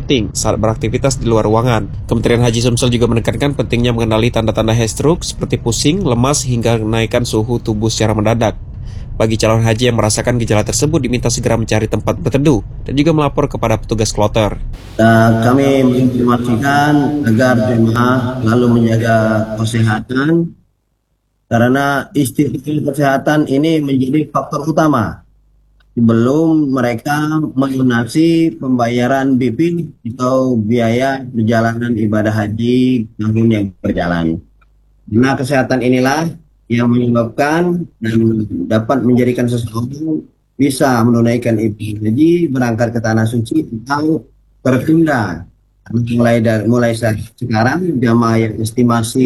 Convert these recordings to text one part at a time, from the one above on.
penting saat beraktivitas di luar ruangan. Kementerian Haji Sumsel juga menekankan pentingnya mengenali tanda-tanda heat stroke seperti pusing, lemas, hingga kenaikan suhu tubuh secara mendadak. Bagi calon haji yang merasakan gejala tersebut diminta segera mencari tempat berteduh dan juga melapor kepada petugas kloter. Kami menginformasikan agar jemaah lalu menjaga kesehatan karena institusi kesehatan ini menjadi faktor utama sebelum mereka melunasi pembayaran BP atau biaya perjalanan ibadah haji tahun yang berjalan. Nah, kesehatan inilah yang menyebabkan dan dapat menjadikan seseorang bisa menunaikan ibadah haji, berangkat ke tanah suci atau tertunda. Mulai sekarang jamaah yang estimasi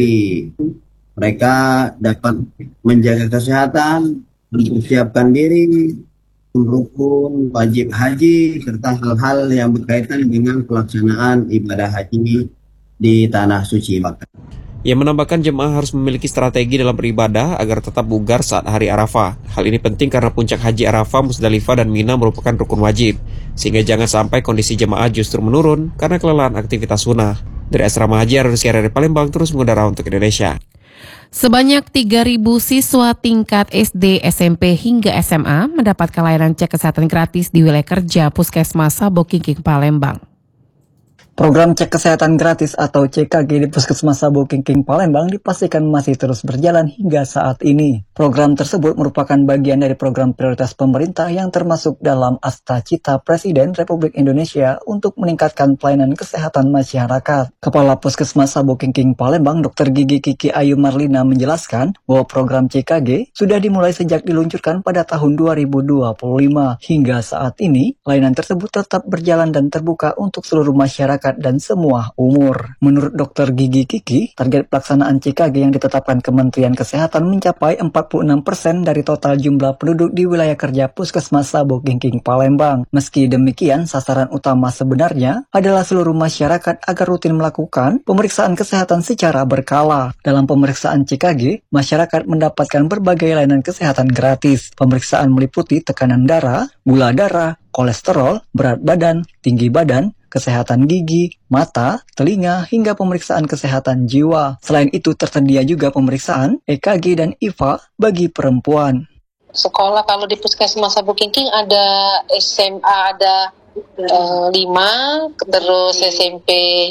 mereka dapat menjaga kesehatan, mempersiapkan diri, rukun wajib haji, serta hal-hal yang berkaitan dengan pelaksanaan ibadah haji di tanah suci Makkah. Ia menambahkan jemaah harus memiliki strategi dalam beribadah agar tetap bugar saat hari Arafah. Hal ini penting karena puncak haji Arafah, Musdalifah, dan Mina merupakan rukun wajib, sehingga jangan sampai kondisi jemaah justru menurun karena kelelahan aktivitas sunnah. Dari Asrama Haji RRI Palembang terus mengudara untuk Indonesia. Sebanyak 3.000 siswa tingkat SD, SMP, hingga SMA mendapatkan layanan cek kesehatan gratis di wilayah kerja Puskesmas Sabokingking, Palembang. Program cek kesehatan gratis atau CKG di Puskesmas Sabokingking, Palembang dipastikan masih terus berjalan hingga saat ini. Program tersebut merupakan bagian dari program prioritas pemerintah yang termasuk dalam Asta Cita Presiden Republik Indonesia untuk meningkatkan pelayanan kesehatan masyarakat. Kepala Puskesmas Sabokingking, Palembang, Dr. Gigi Kiki Ayu Marlina menjelaskan bahwa program CKG sudah dimulai sejak diluncurkan pada tahun 2025. Hingga saat ini, layanan tersebut tetap berjalan dan terbuka untuk seluruh masyarakat dan semua umur. Menurut Dr. Gigi Kiki, target pelaksanaan CKG yang ditetapkan Kementerian Kesehatan mencapai 46% dari total jumlah penduduk di wilayah kerja Puskesmas Sabokingking, Palembang. Meski demikian, sasaran utama sebenarnya adalah seluruh masyarakat agar rutin melakukan pemeriksaan kesehatan secara berkala. Dalam pemeriksaan CKG, masyarakat mendapatkan berbagai layanan kesehatan gratis. Pemeriksaan meliputi tekanan darah, gula darah, kolesterol, berat badan, tinggi badan, kesehatan gigi, mata, telinga, hingga pemeriksaan kesehatan jiwa. Selain itu tersedia juga pemeriksaan EKG dan IVA bagi perempuan. Sekolah kalau di Puskesmas Sabokingking ada SMA ada 5, terus SMP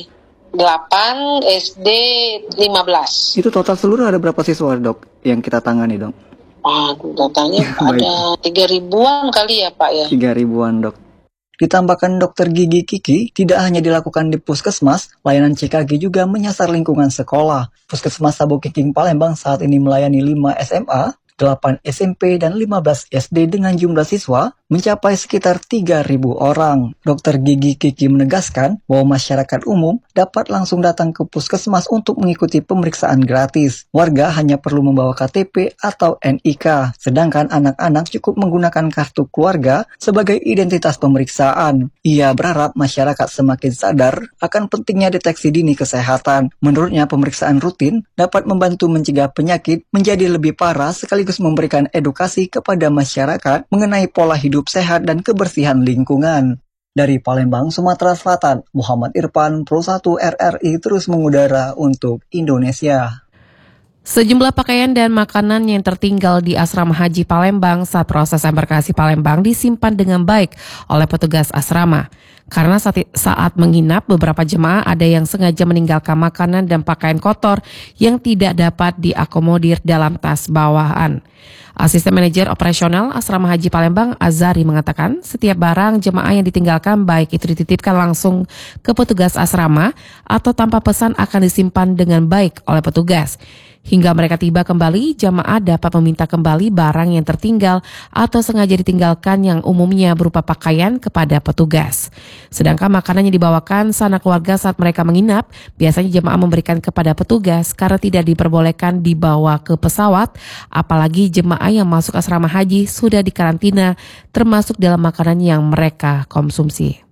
8, SD 15. Itu total seluruh ada berapa siswa, Dok, yang kita tangani, Dok? Totalnya ada 3.000-an kali ya, Pak ya. 3.000-an, Dok. Ditambahkan Dr. Gigi Kiki, tidak hanya dilakukan di Puskesmas, layanan CKG juga menyasar lingkungan sekolah. Puskesmas Sabokingking Palembang saat ini melayani 5 SMA, 8 SMP, dan 15 SD dengan jumlah siswa mencapai sekitar 3.000 orang. Dr. Gigi Kiki menegaskan bahwa masyarakat umum dapat langsung datang ke puskesmas untuk mengikuti pemeriksaan gratis. Warga hanya perlu membawa KTP atau NIK, sedangkan anak-anak cukup menggunakan kartu keluarga sebagai identitas pemeriksaan. Ia berharap masyarakat semakin sadar akan pentingnya deteksi dini kesehatan. Menurutnya, pemeriksaan rutin dapat membantu mencegah penyakit menjadi lebih parah sekaligus memberikan edukasi kepada masyarakat mengenai pola hidup sehat dan kebersihan lingkungan. Dari Palembang, Sumatera Selatan, Muhammad Irfan, Pro 1 RRI terus mengudara untuk Indonesia. Sejumlah pakaian dan makanan yang tertinggal di asrama haji Palembang saat proses embarkasi Palembang disimpan dengan baik oleh petugas asrama. Karena saat menginap, beberapa jemaah ada yang sengaja meninggalkan makanan dan pakaian kotor yang tidak dapat diakomodir dalam tas bawahan. Asisten Manajer Operasional Asrama Haji Palembang, Azari, mengatakan setiap barang jemaah yang ditinggalkan, baik itu dititipkan langsung ke petugas asrama atau tanpa pesan, akan disimpan dengan baik oleh petugas. Hingga mereka tiba kembali, jemaah dapat meminta kembali barang yang tertinggal atau sengaja ditinggalkan yang umumnya berupa pakaian kepada petugas. Sedangkan makanan yang dibawakan sanak keluarga saat mereka menginap, biasanya jemaah memberikan kepada petugas karena tidak diperbolehkan dibawa ke pesawat, apalagi jemaah yang masuk asrama haji sudah dikarantina, termasuk dalam makanan yang mereka konsumsi.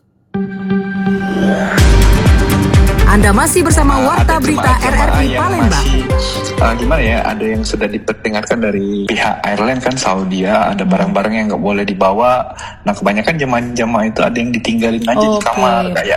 Anda masih bersama Warta Berita RRI Palembang. Gimana ya, ada yang sudah diperingatkan dari pihak airline kan, Saudi ya, ada barang-barang yang nggak boleh dibawa. Nah, kebanyakan jemaah itu ada yang ditinggalin aja di kamar kayak